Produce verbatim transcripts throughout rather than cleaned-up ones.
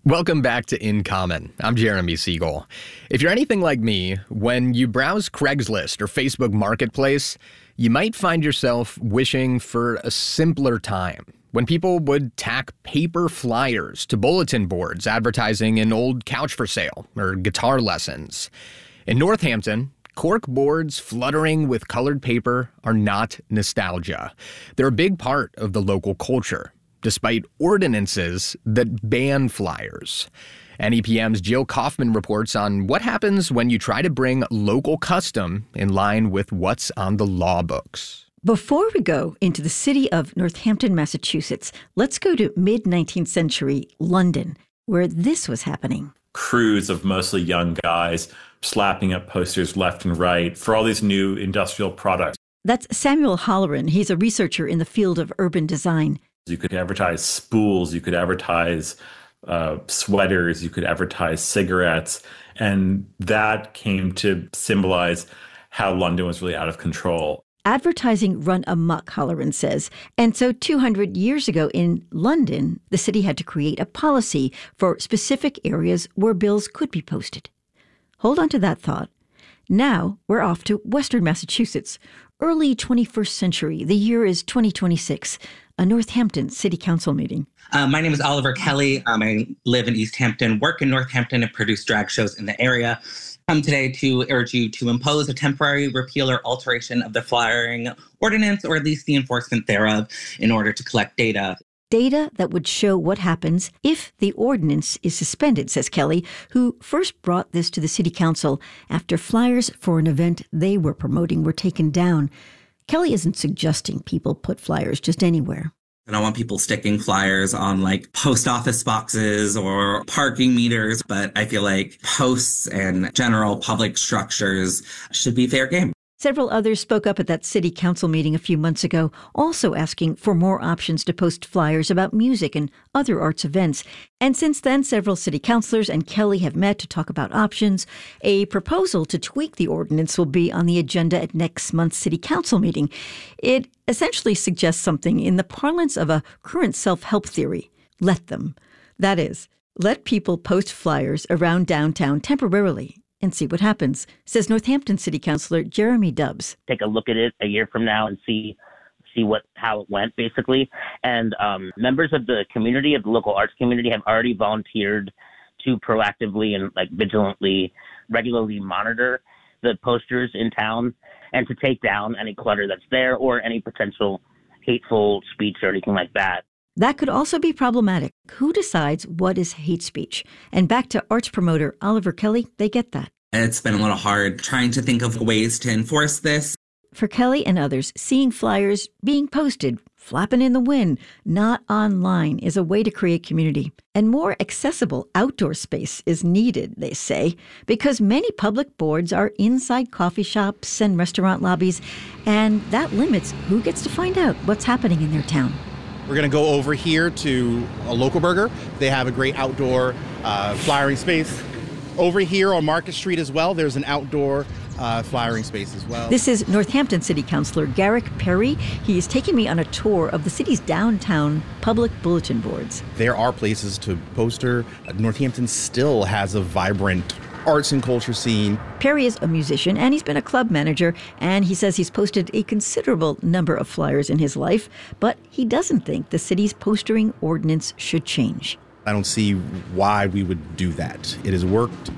Welcome back to In Common. I'm Jeremy Siegel. If you're anything like me, when you browse Craigslist or Facebook Marketplace, you might find yourself wishing for a simpler time, when people would tack paper flyers to bulletin boards advertising an old couch for sale or guitar lessons. In Northampton, cork boards fluttering with colored paper are not nostalgia. They're a big part of the local culture, despite ordinances that ban flyers. N E P M's Jill Kaufman reports on what happens when you try to bring local custom in line with what's on the law books. Before we go into the city of Northampton, Massachusetts, let's go to mid-nineteenth century London, where this was happening. Crews of mostly young guys slapping up posters left and right for all these new industrial products. That's Samuel Halloran. He's a researcher in the field of urban design. You could advertise spools, you could advertise uh, sweaters, you could advertise cigarettes. And that came to symbolize how London was really out of control. Advertising run amok, Halloran says. And so two hundred years ago in London, the city had to create a policy for specific areas where bills could be posted. Hold on to that thought. Now we're off to Western Massachusetts. Early twenty-first century, the year is twenty twenty-six, a Northampton City Council meeting. Uh, my name is Oliver Kelly. Um, I live in East Hampton, work in Northampton, and produce drag shows in the area. I'm today to urge you to impose a temporary repeal or alteration of the flyering ordinance, or at least the enforcement thereof, in order to collect data. Data that would show what happens if the ordinance is suspended, says Kelly, who first brought this to the city council after flyers for an event they were promoting were taken down. Kelly isn't suggesting people put flyers just anywhere. I don't want people sticking flyers on like post office boxes or parking meters, but I feel like posts and general public structures should be fair game. Several others spoke up at that city council meeting a few months ago, also asking for more options to post flyers about music and other arts events. And since then, several city councilors and Kelly have met to talk about options. A proposal to tweak the ordinance will be on the agenda at next month's city council meeting. It essentially suggests something in the parlance of a current self-help theory. Let them. That is, let people post flyers around downtown temporarily and see what happens, says Northampton City Councilor Jeremy Dubbs. Take a look at it a year from now and see see what how it went, basically. And um, members of the community, of the local arts community, have already volunteered to proactively and like vigilantly, regularly monitor the posters in town and to take down any clutter that's there or any potential hateful speech or anything like that. That could also be problematic. Who decides what is hate speech? And back to arts promoter Oliver Kelly, they get that. It's been a little hard trying to think of ways to enforce this. For Kelly and others, seeing flyers being posted, flapping in the wind, not online, is a way to create community. And more accessible outdoor space is needed, they say, because many public boards are inside coffee shops and restaurant lobbies, and that limits who gets to find out what's happening in their town. We're going to go over here to a Local Burger. They have a great outdoor uh, flyering space. Over here on Market Street as well, there's an outdoor uh, flyering space as well. This is Northampton City Councilor Garrick Perry. He is taking me on a tour of the city's downtown public bulletin boards. There are places to poster. Northampton still has a vibrant arts and culture scene. Perry is a musician, and he's been a club manager, and he says he's posted a considerable number of flyers in his life, but he doesn't think the city's postering ordinance should change. I don't see why we would do that. It has worked.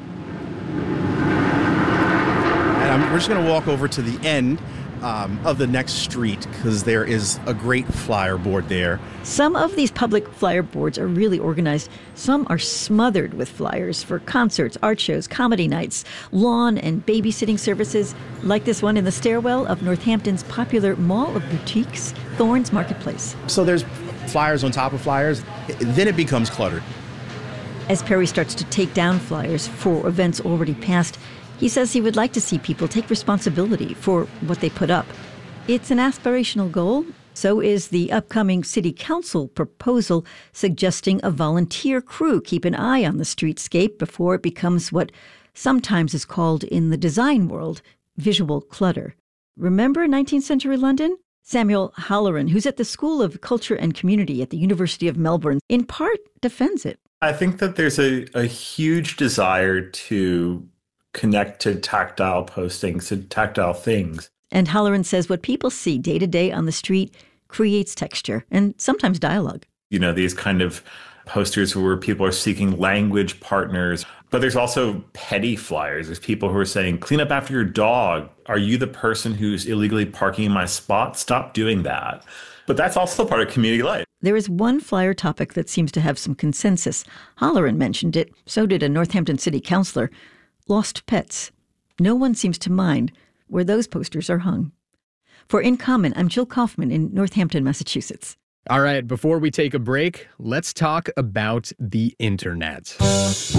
And I'm, we're just going to walk over to the end um, of the next street because there is a great flyer board there. Some of these public flyer boards are really organized. Some are smothered with flyers for concerts, art shows, comedy nights, lawn and babysitting services, like this one in the stairwell of Northampton's popular mall of boutiques, Thorns Marketplace. So there's flyers on top of flyers. Then it becomes cluttered. As Perry starts to take down flyers for events already passed, he says he would like to see people take responsibility for what they put up. It's an aspirational goal. So is the upcoming city council proposal suggesting a volunteer crew keep an eye on the streetscape before it becomes what sometimes is called in the design world visual clutter. Remember nineteenth century London? Samuel Halloran, who's at the School of Culture and Community at the University of Melbourne, in part defends it. I think that there's a, a huge desire to connect to tactile postings, to tactile things. And Halloran says what people see day to day on the street creates texture and sometimes dialogue. You know, these kind of posters where people are seeking language partners. But there's also petty flyers. There's people who are saying, clean up after your dog. Are you the person who's illegally parking in my spot? Stop doing that. But that's also part of community life. There is one flyer topic that seems to have some consensus. Halloran mentioned it. So did a Northampton city councilor. Lost pets. No one seems to mind where those posters are hung. For In Common, I'm Jill Kaufman in Northampton, Massachusetts. All right, before we take a break, let's talk about the internet. It's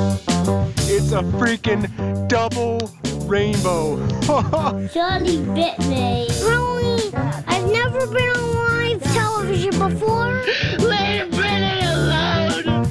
a freaking double rainbow. Johnny bit me. Really? I've never been on live television before. Leave Britney alone.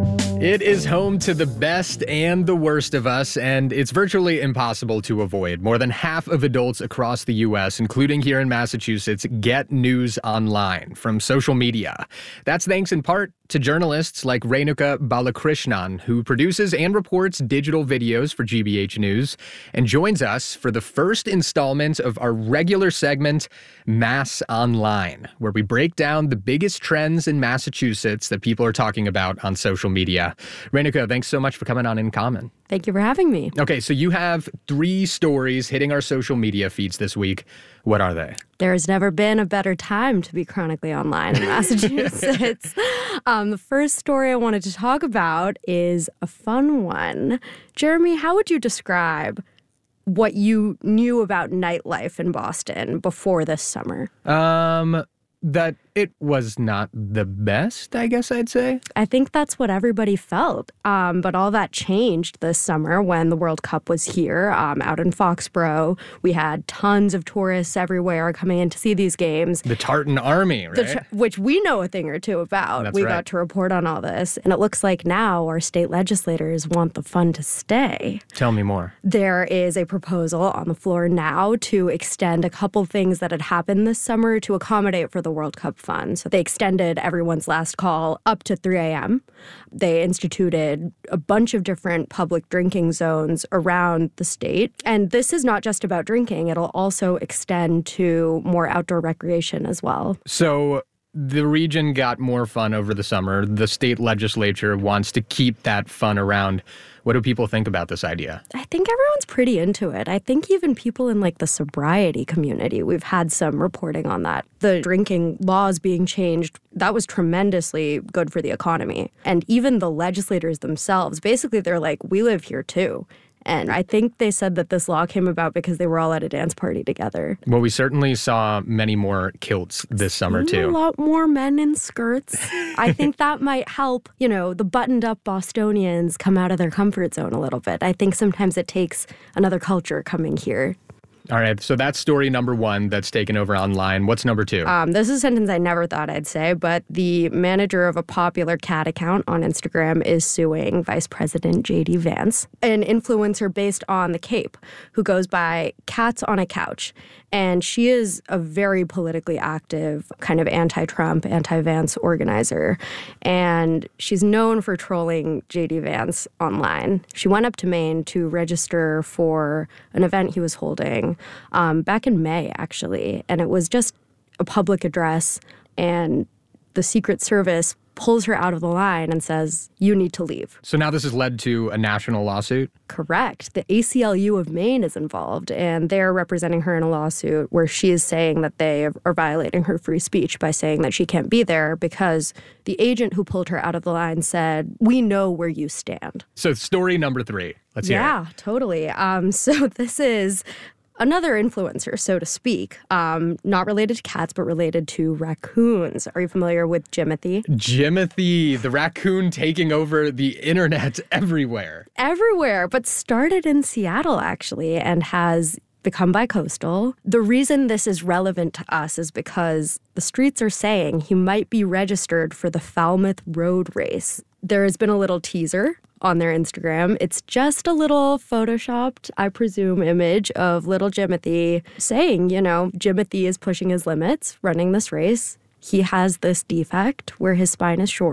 It is home to the best and the worst of us, and it's virtually impossible to avoid. More than half of adults across the U S, including here in Massachusetts, get news online from social media. That's thanks in part to journalists like Renuka Balakrishnan, who produces and reports digital videos for G B H News, and joins us for the first installment of our regular segment, Mass Online, where we break down the biggest trends in Massachusetts that people are talking about on social media. Renuka, thanks so much for coming on In Common. Thank you for having me. Okay, so you have three stories hitting our social media feeds this week. What are they? There has never been a better time to be chronically online in Massachusetts. um, the first story I wanted to talk about is a fun one. Jeremy, how would you describe what you knew about nightlife in Boston before this summer? Um... That it was not the best, I guess I'd say. I think that's what everybody felt. Um, but all that changed this summer when the World Cup was here um, out in Foxborough. We had tons of tourists everywhere coming in to see these games. The Tartan Army, right? The, which we know a thing or two about. That's we right. got to report on all this. And it looks like now our state legislators want the fun to stay. Tell me more. There is a proposal on the floor now to extend a couple things that had happened this summer to accommodate for the World Cup fund. So they extended everyone's last call up to three a.m. They instituted a bunch of different public drinking zones around the state. And this is not just about drinking. It'll also extend to more outdoor recreation as well. So the region got more fun over the summer. The state legislature wants to keep that fun around. What do people think about this idea? I think everyone's pretty into it. I think even people in like the sobriety community, we've had some reporting on that. The drinking laws being changed, that was tremendously good for the economy. And even the legislators themselves, basically they're like, we live here too. And I think they said that this law came about because they were all at a dance party together. Well, we certainly saw many more kilts this summer, Seen too. A lot more men in skirts. I think that might help, you know, the buttoned-up Bostonians come out of their comfort zone a little bit. I think sometimes it takes another culture coming here. All right, so that's story number one that's taken over online. What's number two? Um, this is a sentence I never thought I'd say, but the manager of a popular cat account on Instagram is suing Vice President J D Vance, an influencer based on The Cape, who goes by Cats on a Couch. And she is a very politically active kind of anti-Trump, anti-Vance organizer. And she's known for trolling J D Vance online. She went up to Maine to register for an event he was holding um, back in May, actually. And it was just a public address. And the Secret Service pulls her out of the line and says, you need to leave. So now this has led to a national lawsuit? Correct. The A C L U of Maine is involved, and they're representing her in a lawsuit where she is saying that they are violating her free speech by saying that she can't be there because the agent who pulled her out of the line said, we know where you stand. So story number three. Let's hear yeah, it. Yeah, totally. Um, so this is another influencer, so to speak, um, not related to cats, but related to raccoons. Are you familiar with Jimothy? Jimothy, the raccoon taking over the internet everywhere. Everywhere, but started in Seattle, actually, and has become bicoastal. The reason this is relevant to us is because the streets are saying he might be registered for the Falmouth Road Race. There has been a little teaser on their Instagram. It's just a little photoshopped, I presume, image of little Jimothy saying, you know, Jimothy is pushing his limits, running this race. He has this defect where his spine is short.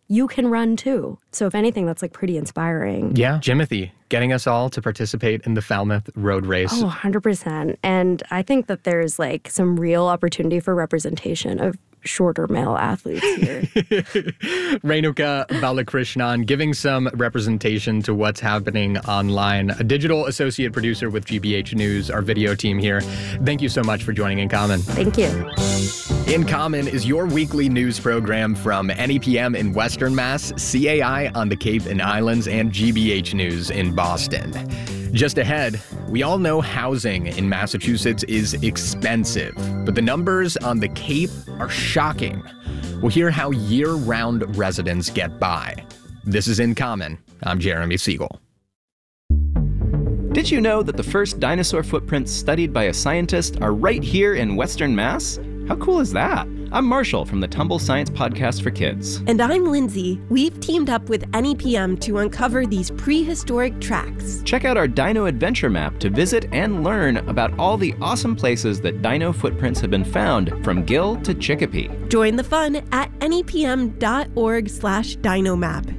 you can run too. So if anything, that's like pretty inspiring. Yeah, Jimothy, getting us all to participate in the Falmouth Road Race. Oh, one hundred percent. And I think that there's like some real opportunity for representation of shorter male athletes here. Renuka Balakrishnan giving some representation to what's happening online. A digital associate producer with G B H News, our video team here. Thank you so much for joining In Common. Thank you. In Common is your weekly news program from N E P M in Western Mass, C A I on the Cape and Islands, and G B H News in Boston. Just ahead, we all know housing in Massachusetts is expensive, but the numbers on the Cape are shocking. We'll hear how year-round residents get by. This is In Common. I'm Jeremy Siegel. Did you know that the first dinosaur footprints studied by a scientist are right here in Western Mass? How cool is that? I'm Marshall from the Tumble Science Podcast for Kids. And I'm Lindsay. We've teamed up with N E P M to uncover these prehistoric tracks. Check out our Dino Adventure Map to visit and learn about all the awesome places that dino footprints have been found, from Gill to Chicopee. Join the fun at nepm.org slash dinomap.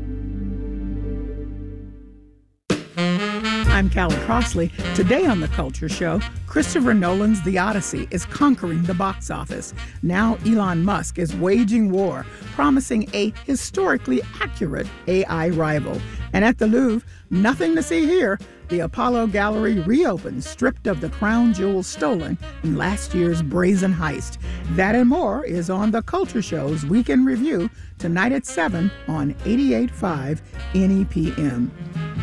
I'm Callie Crossley. Today on The Culture Show, Christopher Nolan's The Odyssey is conquering the box office. Now Elon Musk is waging war, promising a historically accurate A I rival. And at the Louvre, nothing to see here. The Apollo Gallery reopens, stripped of the crown jewels stolen in last year's brazen heist. That and more is on The Culture Show's Weekend Review tonight at seven on eighty-eight point five N E P M.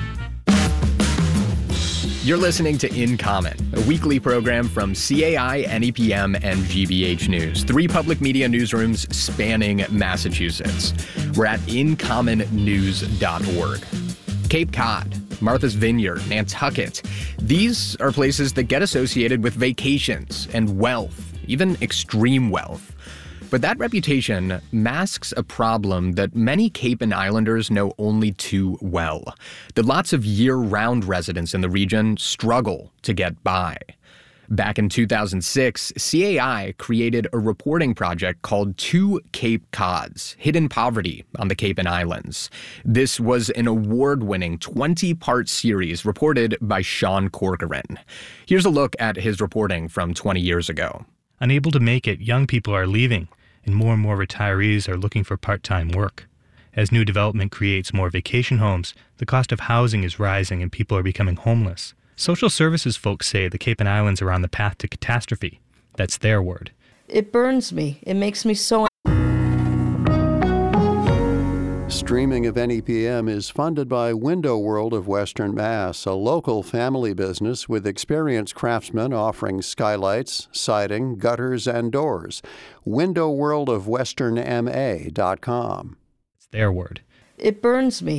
You're listening to In Common, a weekly program from C A I, N E P M, and G B H News, three public media newsrooms spanning Massachusetts. We're at in common news dot org. Cape Cod, Martha's Vineyard, Nantucket. These are places that get associated with vacations and wealth, even extreme wealth. But that reputation masks a problem that many Cape and Islanders know only too well, that lots of year-round residents in the region struggle to get by. Back in two thousand six, C A I created a reporting project called Two Cape Cods, Hidden Poverty on the Cape and Islands. This was an award-winning twenty-part series reported by Sean Corcoran. Here's a look at his reporting from twenty years ago. Unable to make it, young people are leaving, and more and more retirees are looking for part-time work. As new development creates more vacation homes, the cost of housing is rising and people are becoming homeless. Social services folks say the Cape and Islands are on the path to catastrophe. That's their word. It burns me. It makes me so... Streaming of N E P M is funded by Window World of Western Mass, a local family business with experienced craftsmen offering skylights, siding, gutters, and doors. window world of western m a dot com. It's their word. It burns me.